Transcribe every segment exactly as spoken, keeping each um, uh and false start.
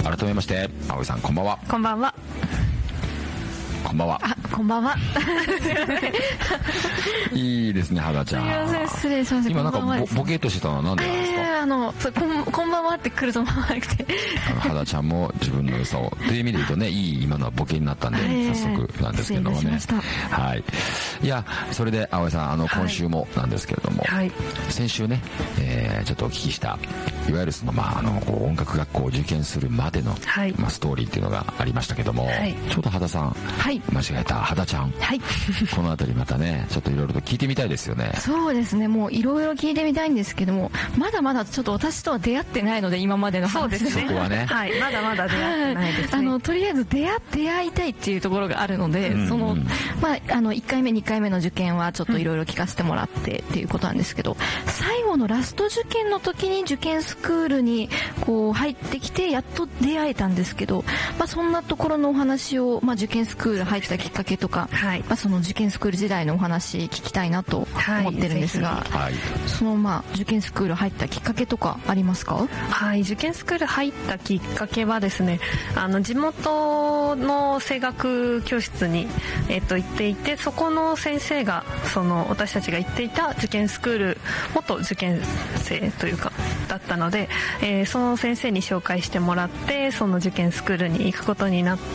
改めまして葵さん、こんばんは。 こんばんは。 こんばんは。 あ、こんばんは。 いいですね、肌ちゃん。 すみません、失礼しました。 今なんか ボ, ボケっとしてたのは何でなんですか？ えー、あのそこん、こんばんはって来ると思わなくて。 あの肌ちゃんも自分の良さをという意味で言うとね、いい今のはボケになったんで、早速なんですけれどもね。はい。いや、それで葵さん、あの今週もなんですけれども、はい、先週ね、えー、ちょっとお聞きしたいわゆるそのまああの音楽学校を受験するまでの、はい、まあストーリーっていうのがありましたけども、はい、ちょうど肌さん、はい、間違えた肌ちゃん、はい、このあたりまたね、ちょっといろいろと聞いてみたいですよね。 そうですね、もういろいろ聞いてみたいんですけども、まだまだちょっと私とは出会ってないので、今までの話。 そうですね。 そこはね、 はい、まだまだ出会ってないですね。 あのとりあえず出会出会いたいっていうところがあるので、うんうん、そのまああのいっかいめにかいめの受験はちょっといろいろ聞かせてもらってっていうことなんですけど、最後のラスト受験の時に受験スクールにこう入ってきてやっと出会えたんですけど、まあそんなところのお話を、まあ受験スクール入ったきっかけとか、はい、まあその受験スクール時代のお話聞きたいなと思ってるんですが、はい、そのまあ受験スクール入ったきっかけとかありますか？ はい、受験スクール入ったきっかけはですね、あの地元の声楽教室に、えっと、行っていて、そこの先生がその私たちが行っていた受験スクール元受験生というかだったので、えー、その先生に紹介してもらって、その受験スクールに行くことになって、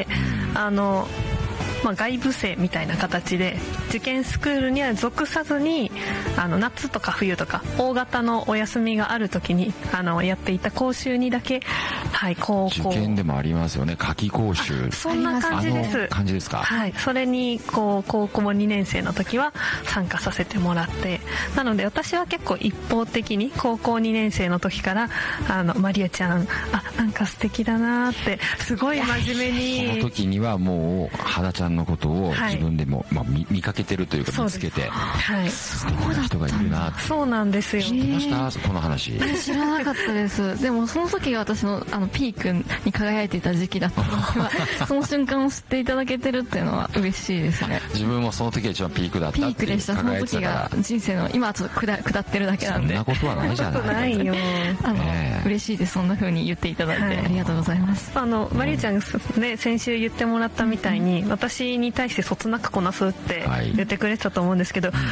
あのまあ、外部生みたいな形で受験スクールには属さずに、あの夏とか冬とか大型のお休みがある時にあのやっていた講習にだけ、はい、高校受験でもありますよね、夏季講習。 そんな感じです。 感じですか？ はい、それにこう高校にねん生の時は参加させてもらって、なので私は結構一方的に高校にねん生の時からあのマリアちゃん、あ、なんか素敵だなってすごい真面目に。 その時にはもう肌ちゃんのことを自分でも、はい、まあ、見, 見かけてるというか見つけて、はい、素敵な人がいるなって。 そうなんですよ。 知ってました？この話。 知らなかったです。でもその時が私のあのピークに輝いていた時期だったのではその瞬間を知っていただけてるっていうのは嬉しいですね。 自分もその時が一番ピークだったっていう。 ピークでした。その時が人生の、今はちょっと 下, 下ってるだけなんで。 そんなことはないじゃない。 ないよ。 あの、ね、嬉しいです。そんな風に言っていただいて、はい、ありがとうございます。 あのマリアちゃんね、先週言ってもらったみたいに、うん、私に対してそつなくこなすって言ってくれてたと思うんですけど、